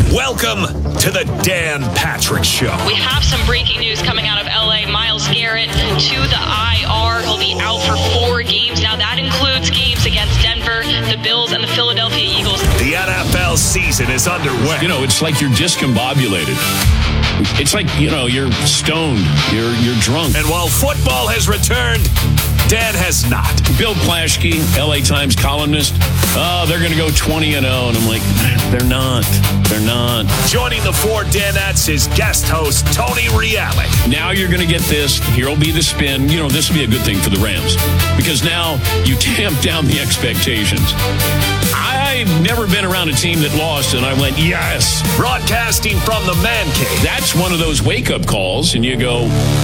Welcome to the Dan Patrick Show. We have some breaking news coming out of LA. Myles Garrett to the IR. He'll be out for 4 games. Now that includes games against Denver, the Bills, and the Philadelphia Eagles. The NFL season is underway. You know, it's like you're discombobulated. It's like, you're stoned. You're drunk. And while football has returned, Dan has not. Bill Plaschke, LA Times columnist, they're going to go 20-0. And I'm like, they're not. They're not. Joining the 4 Danettes is guest host Tony Reale. Now you're going to get this. Here'll be the spin. This will be a good thing for the Rams because now you tamp down the expectations. I've never been around a team that lost, and I went, yes. Broadcasting from the Man Cave. That's one of those wake-up calls, and you go,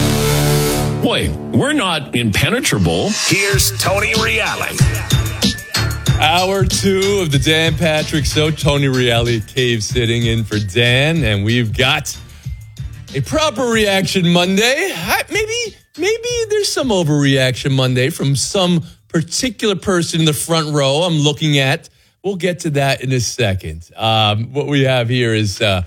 boy, we're not impenetrable. Here's Tony Reale. Hour 2 of the Dan Patrick Show. Tony Reale cave sitting in for Dan, and we've got a proper reaction Monday. Maybe there's some overreaction Monday from some particular person in the front row I'm looking at. We'll get to that in a second. What we have here is a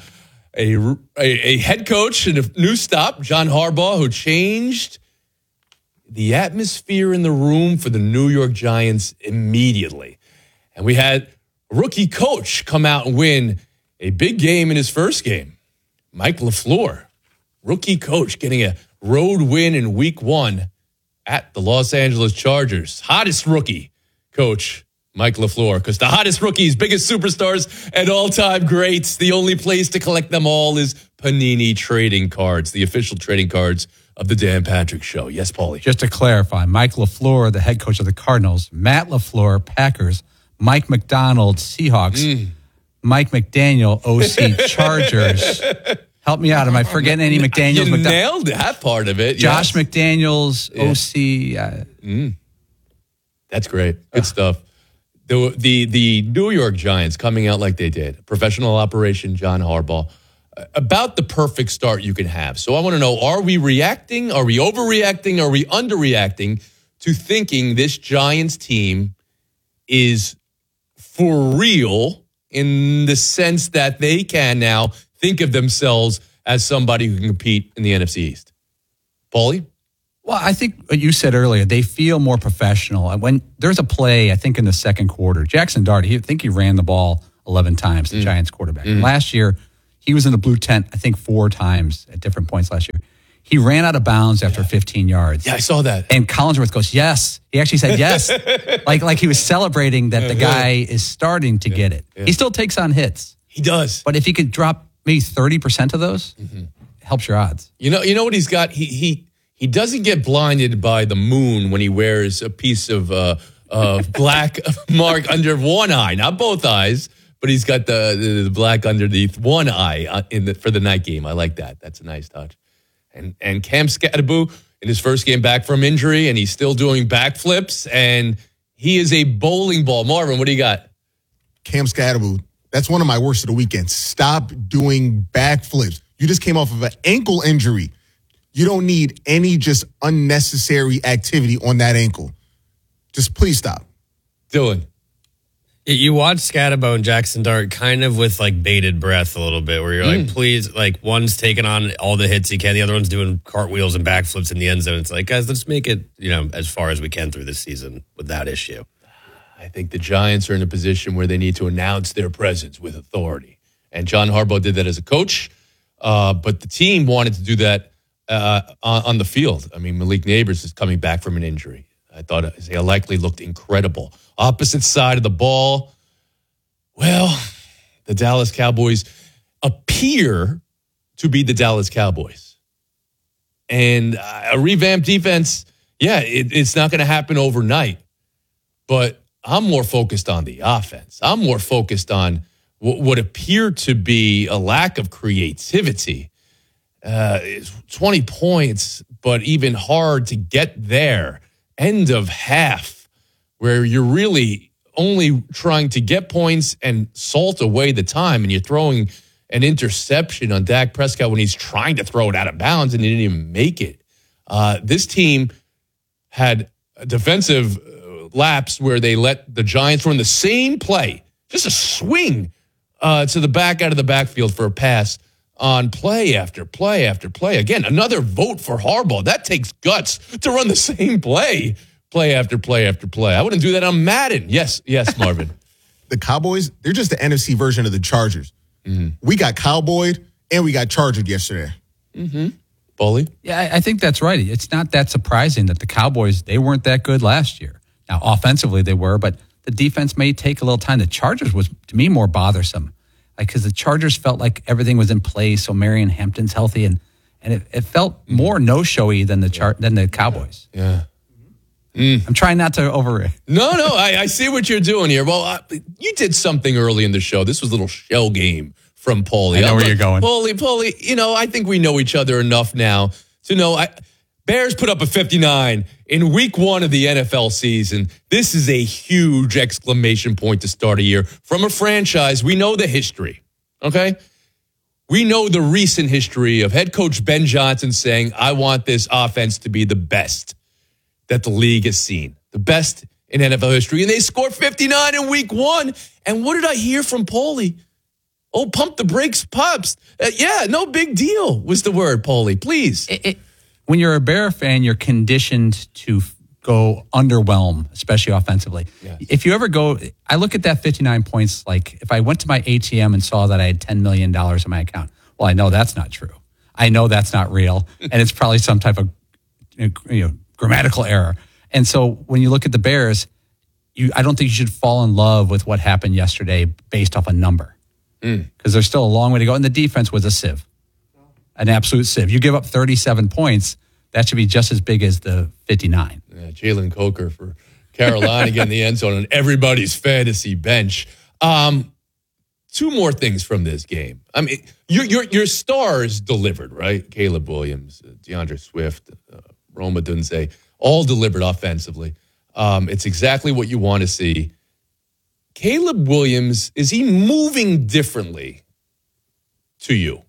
head coach and a new stop, John Harbaugh, who changed the atmosphere in the room for the New York Giants immediately. And we had a rookie coach come out and win a big game in his first game. Mike LaFleur, rookie coach, getting a road win in week 1 at the Los Angeles Chargers. Hottest rookie coach, Mike LaFleur, because the hottest rookies, biggest superstars, and all-time greats, the only place to collect them all is Panini Trading Cards, the official trading cards of the Dan Patrick Show. Yes, Paulie? Just to clarify, Mike LaFleur, the head coach of the Cardinals, Matt LaFleur, Packers, Mike McDonald, Seahawks, Mike McDaniel, OC, Chargers. Help me out. Am I forgetting any McDaniels? You nailed that part of it. Josh McDaniels, OC. That's great. Good stuff. The New York Giants coming out like they did. Professional operation, John Harbaugh. About the perfect start you can have. So I want to know, are we reacting? Are we overreacting? Are we underreacting to thinking this Giants team is for real in the sense that they can now think of themselves as somebody who can compete in the NFC East? Paulie? Well, I think what you said earlier, they feel more professional. When there's a play, I think in the second quarter, Jackson Dart, I think he ran the ball 11 times, the Giants quarterback. Last year, he was in the blue tent, I think 4 times at different points last year. He ran out of bounds after 15 yards. Yeah, I saw that. And Collinsworth goes, yes. He actually said yes. like he was celebrating that the guy is starting to get it. Yeah. He still takes on hits. He does. But if he could drop maybe 30% of those, it helps your odds. You know what he's got? He doesn't get blinded by the moon when he wears a piece of black mark under one eye, not both eyes, but he's got the black underneath one eye for the night game. I like that. That's a nice touch. And Cam Skattebo in his first game back from injury, and he's still doing backflips, and he is a bowling ball. Marvin, what do you got? Cam Skattebo, that's one of my worst of the weekend. Stop doing backflips. You just came off of an ankle injury. You don't need any just unnecessary activity on that ankle. Just please stop. Dylan. You watch Skattebo and Jackson Dart kind of with like bated breath a little bit, where you're like, please, like one's taking on all the hits he can, the other one's doing cartwheels and backflips in the end zone. It's like, guys, let's make it, as far as we can through this season with that issue. I think the Giants are in a position where they need to announce their presence with authority. And John Harbaugh did that as a coach, but the team wanted to do that on the field. I mean, Malik Neighbors is coming back from an injury. I thought Isaiah Likely looked incredible. Opposite side of the ball, well, the Dallas Cowboys appear to be the Dallas Cowboys. And a revamped defense, it's not going to happen overnight. But I'm more focused on the offense. I'm more focused on what appeared to be a lack of creativity. 20 points, but even hard to get there. End of half, where you're really only trying to get points and salt away the time, and you're throwing an interception on Dak Prescott when he's trying to throw it out of bounds, and he didn't even make it. This team had a defensive lapse where they let the Giants run the same play, just a swing to the back out of the backfield for a pass on play after play after play. Again, another vote for Harbaugh. That takes guts to run the same play after play after play. I wouldn't do that on Madden. Yes, Marvin. The Cowboys, they're just the NFC version of the Chargers. Mm-hmm. We got cowboyed and we got chargered yesterday. Mm-hmm. Bully? Yeah, I think that's right. It's not that surprising that the Cowboys, they weren't that good last year. Now, offensively they were, but the defense may take a little time. The Chargers was, to me, more bothersome. Because the Chargers felt like everything was in place, so Marion Hampton's healthy, and it felt more no-showy than the Cowboys. Yeah. I'm trying not to over. No, I see what you're doing here. Well, you did something early in the show. This was a little shell game from Paulie. I know where you're going. Paulie, I think we know each other enough now to know Bears put up a 59 in week 1 of the NFL season. This is a huge exclamation point to start a year. From a franchise, we know the history, okay? We know the recent history of head coach Ben Johnson saying, I want this offense to be the best that the league has seen, the best in NFL history. And they scored 59 in week 1. And what did I hear from Paulie? Oh, pump the brakes, Pops. Yeah, no big deal was the word, Paulie. Please. When you're a Bear fan, you're conditioned to go underwhelm, especially offensively. Yes. If you ever go, I look at that 59 points like if I went to my ATM and saw that I had $10 million in my account, well, I know that's not true. I know that's not real. And it's probably some type of grammatical error. And so when you look at the Bears, I don't think you should fall in love with what happened yesterday based off a number. Because there's still a long way to go. And the defense was a sieve. An absolute sieve. You give up 37 points, that should be just as big as the 59. Yeah, Jalen Coker for Carolina getting the end zone on everybody's fantasy bench. 2 more things from this game. I mean, your stars delivered, right? Caleb Williams, DeAndre Swift, Rome Odunze, all delivered offensively. It's exactly what you want to see. Caleb Williams, is he moving differently to you?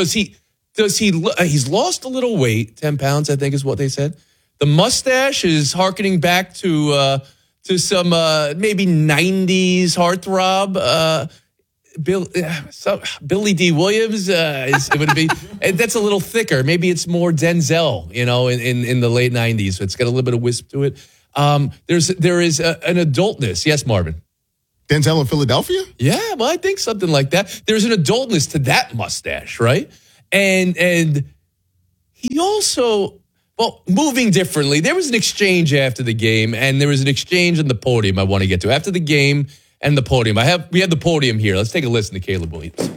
He's lost a little weight, 10 pounds, I think is what they said. The mustache is hearkening back to some maybe 90s heartthrob. Billy D. Williams, it would be, that's a little thicker. Maybe it's more Denzel, in the late 90s. So it's got a little bit of wisp to it. There is an adultness. Yes, Marvin. Denzel in Philadelphia? Yeah, well, I think something like that. There's an adultness to that mustache, right? And he also, moving differently. There was an exchange after the game, and there was an exchange on the podium I want to get to. After the game and the podium. We have the podium here. Let's take a listen to Caleb Williams.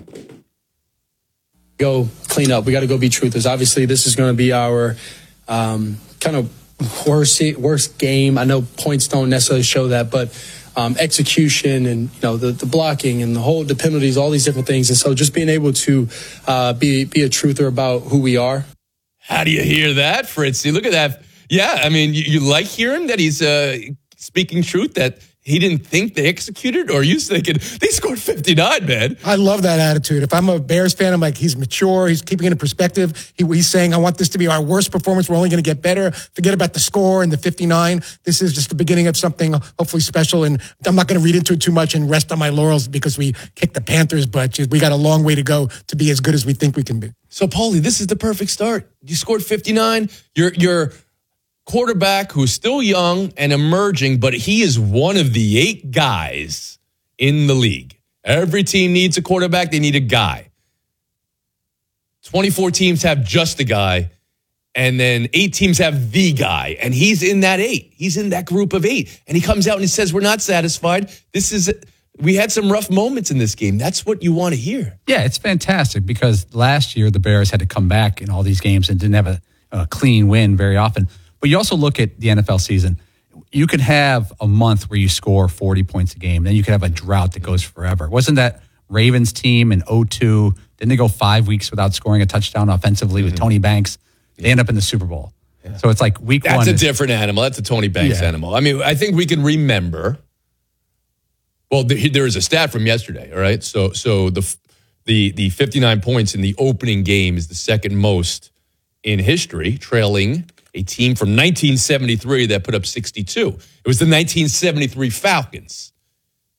Go clean up. We got to go be truthers. Obviously, this is going to be our kind of worst game. I know points don't necessarily show that, but execution and the blocking and the penalties, all these different things. And so just being able to be a truther about who we are. How do you hear that, Fritzy? Look at that. Yeah, I mean, you like hearing that he's speaking truth, that he didn't think they executed, or are you thinking they scored 59, man? I love that attitude. If I'm a Bears fan, I'm like, he's mature. He's keeping it in perspective. He's saying, I want this to be our worst performance. We're only going to get better. Forget about the score and the 59. This is just the beginning of something hopefully special. And I'm not going to read into it too much and rest on my laurels because we kicked the Panthers, but we got a long way to go to be as good as we think we can be. So, Paulie, this is the perfect start. You scored 59. You're quarterback who's still young and emerging, but he is one of the 8 guys in the league. Every team needs a quarterback. They need a guy. 24 teams have just a guy, and then 8 teams have the guy, and he's in that 8. He's in that group of 8, and he comes out and he says, we're not satisfied. We had some rough moments in this game. That's what you want to hear. Yeah, it's fantastic because last year the Bears had to come back in all these games and didn't have a clean win very often. But you also look at the NFL season. You could have a month where you score 40 points a game. Then you could have a drought that goes forever. Wasn't that Ravens team in 2002? Didn't they go 5 weeks without scoring a touchdown offensively with Tony Banks? They end up in the Super Bowl. Yeah. So it's like week 1. That's a different animal. That's a Tony Banks animal. I mean, I think we can remember. Well, there is a stat from yesterday, all right? So the 59 points in the opening game is the second most in history, trailing a team from 1973 that put up 62. It was the 1973 Falcons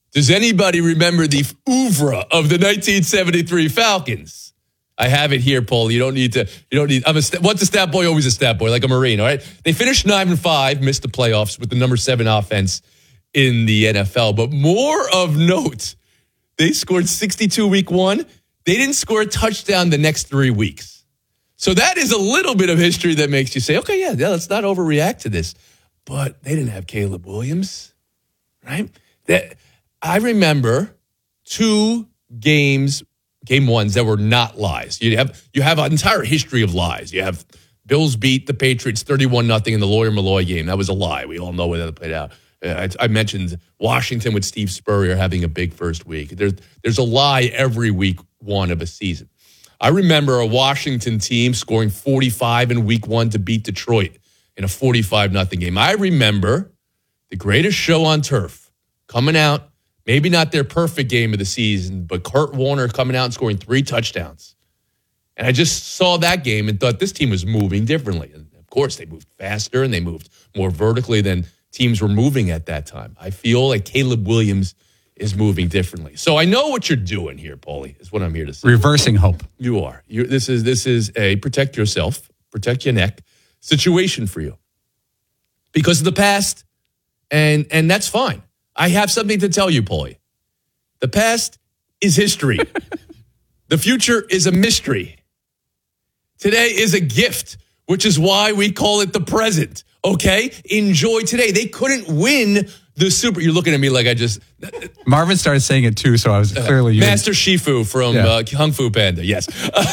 Does anybody remember the oeuvre of the 1973 Falcons? I have it here, Paul. You don't need. Once a stat boy, always a stat boy, like a Marine, all right? They finished 9-5, missed the playoffs with the number 7 offense in the NFL. But more of note, they scored 62 week 1. They didn't score a touchdown the next 3 weeks. So that is a little bit of history that makes you say, okay, yeah, let's not overreact to this. But they didn't have Caleb Williams, right? I remember 2 game ones that were not lies. You have an entire history of lies. You have Bills beat the Patriots 31-0 in the Lawyer-Malloy game. That was a lie. We all know where that played out. I mentioned Washington with Steve Spurrier having a big first week. There's a lie every week 1 of a season. I remember a Washington team scoring 45 in week 1 to beat Detroit in a 45-0 game. I remember the greatest show on turf coming out, maybe not their perfect game of the season, but Kurt Warner coming out and scoring 3 touchdowns. And I just saw that game and thought this team was moving differently. And of course, they moved faster and they moved more vertically than teams were moving at that time. I feel like Caleb Williams is moving differently. So I know what you're doing here, Paulie, is what I'm here to say. Reversing hope. You are. This is a protect yourself, protect your neck situation for you. Because of the past, and that's fine. I have something to tell you, Paulie. The past is history. The future is a mystery. Today is a gift, which is why we call it the present. Okay? Enjoy today. They couldn't win the Super. You're looking at me like I just. Marvin started saying it too, so I was clearly. Master Shifu from Kung Fu Panda, yes.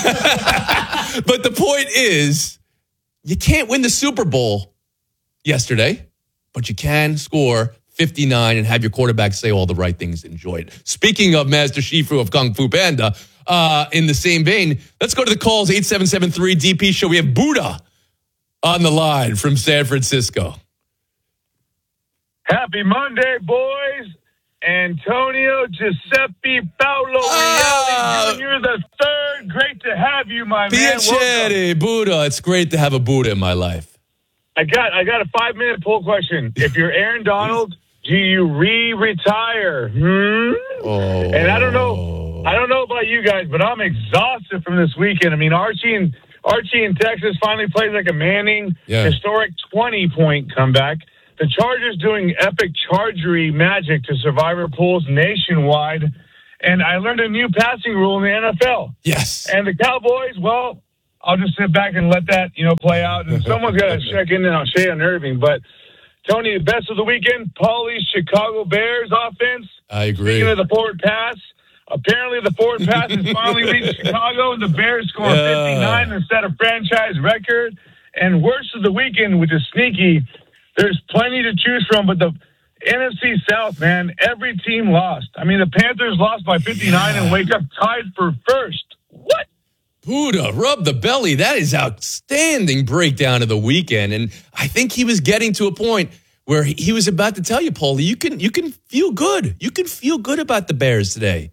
But the point is, you can't win the Super Bowl yesterday, but you can score 59 and have your quarterback say all the right things. Enjoy it. Speaking of Master Shifu of Kung Fu Panda, in the same vein, let's go to the calls. 8773 DP Show. We have Buddha on the line from San Francisco. Happy Monday, boys. Antonio Giuseppe Paolo Reale Jr. the third. Great to have you, my man. Piacere, Buddha. It's great to have a Buddha in my life. I got a 5-minute poll question. If you're Aaron Donald, do you retire? And I don't know about you guys, but I'm exhausted from this weekend. I mean, Archie in Texas finally plays like a Manning. Historic 20-point comeback. The Chargers doing epic chargery magic to survivor pools nationwide. And I learned a new passing rule in the NFL. Yes. And the Cowboys, well, I'll just sit back and let that, play out. And someone's got to check in on Shea Irving. But, Tony, the best of the weekend, Paulie's Chicago Bears offense. I agree. Speaking of the forward pass, apparently the forward pass has finally reached Chicago, and the Bears score 59 instead of franchise record. And worst of the weekend, which is sneaky, there's plenty to choose from, but the NFC South, man, every team lost. I mean, the Panthers lost by 59 and wake up tied for first. What? Buddha, rub the belly. That is outstanding breakdown of the weekend. And I think he was getting to a point where he was about to tell you, Paulie, you can feel good. You can feel good about the Bears today.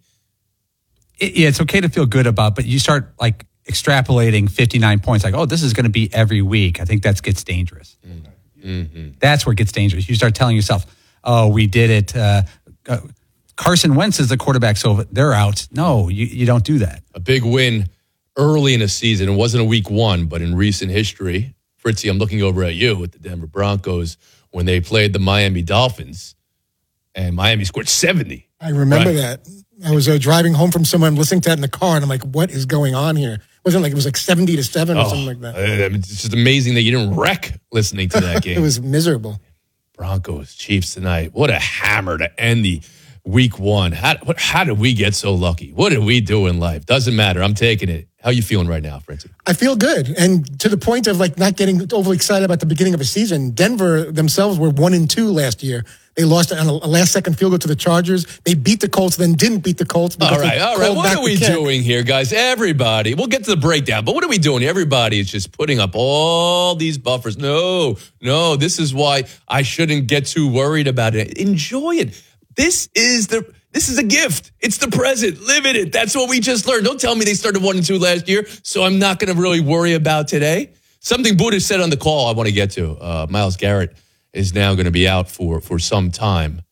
It's okay to feel good about, but you start like extrapolating 59 points, like, oh, this is going to be every week. I think that gets dangerous. Mm-hmm. That's where it gets dangerous. You start telling yourself, oh, we did it. Carson Wentz is the quarterback, so they're out. No, you don't do that. A big win early in a season. It wasn't a week 1, but in recent history, Fritzy, I'm looking over at you with the Denver Broncos when they played the Miami Dolphins, and Miami scored 70. I remember that. I was driving home from somewhere, I'm listening to that in the car, and I'm like, what is going on here? It was like 70-7 or something like that. It's just amazing that you didn't wreck listening to that game. It was miserable. Broncos, Chiefs tonight. What a hammer to end the week 1. How did we get so lucky? What did we do in life? Doesn't matter. I'm taking it. How you feeling right now, Fritzy? I feel good. And to the point of like not getting overly excited about the beginning of a season, Denver themselves were 1-2 last year. They lost on a last-second field goal to the Chargers. They beat the Colts, then didn't beat the Colts. All right. What are we doing here, guys? Everybody. We'll get to the breakdown, but what are we doing? Everybody is just putting up all these buffers. No. This is why I shouldn't get too worried about it. Enjoy it. This is a gift. It's the present. Live in it. That's what we just learned. Don't tell me they started 1-2 last year, so I'm not going to really worry about today. Something Buddha said on the call I want to get to. Myles Garrett is now going to be out for some time.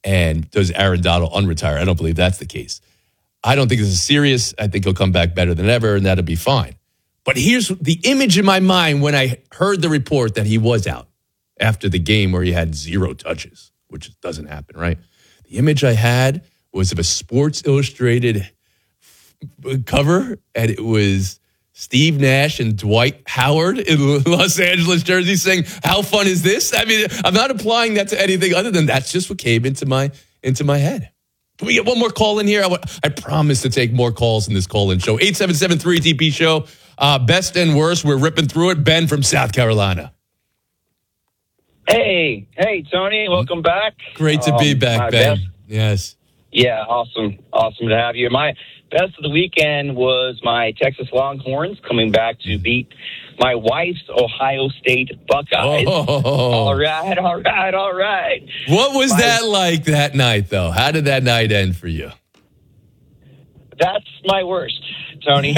And does Aaron Donald unretire? I don't believe that's the case. I don't think this is serious. I think he'll come back better than ever, and that'll be fine. But here's the image in my mind when I heard the report that he was out after the game where he had 0 touches, which doesn't happen, right? The image I had was of a Sports Illustrated cover, and it was Steve Nash and Dwight Howard in Los Angeles jersey saying, "How fun is this?" I mean, I'm not applying that to anything other than that's just what came into my head. Can we get one more call in here? I promise to take more calls in this call-in show. 877-3DP show. Best and worst. We're ripping through it. Ben from South Carolina. Hey, Tony. Welcome back. Great to be back, Ben. Best. Yes. Yeah, awesome to have you. My best of the weekend was my Texas Longhorns coming back to beat my wife's Ohio State Buckeyes. Oh. All right. What was that like that night, though? How did that night end for you? That's my worst, Tony.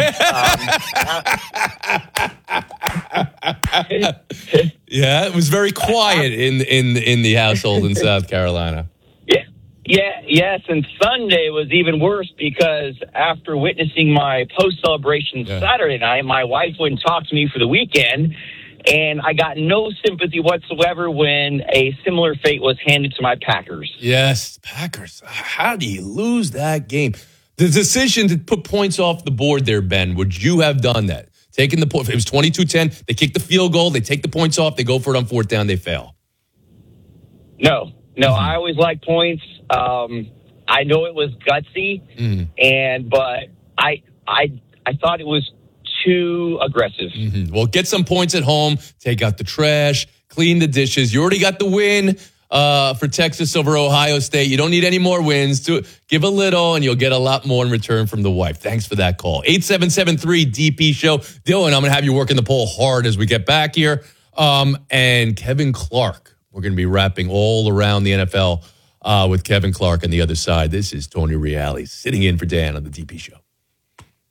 Yeah, it was very quiet in the household in South Carolina. Yes, and Sunday was even worse because after witnessing my post-celebration Saturday night, my wife wouldn't talk to me for the weekend, and I got no sympathy whatsoever when a similar fate was handed to my Packers. Yes, Packers. How do you lose that game? The decision to put points off the board there, Ben, would you have done that? Taking the point, it was 22-10, they kick the field goal, they take the points off, they go for it on 4th down, they fail. No, I always like points. I know it was gutsy, but I thought it was too aggressive. Mm-hmm. Well, get some points at home, take out the trash, clean the dishes. You already got the win for Texas over Ohio State. You don't need any more wins. Give a little, and you'll get a lot more in return from the wife. Thanks for that call. 877-3DP show. Dylan, I'm going to have you working the poll hard as we get back here. And Kevin Clark. We're going to be wrapping all around the NFL with Kevin Clark on the other side. This is Tony Reale sitting in for Dan on the DP Show.